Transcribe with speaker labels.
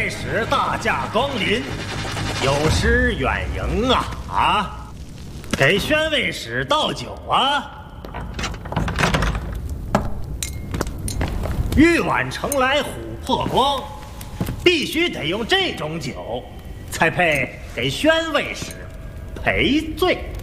Speaker 1: 使大驾光临，有失远迎啊！给宣慰使倒酒啊！玉碗盛来琥珀光，必须得用这种酒，才配给宣慰使赔罪。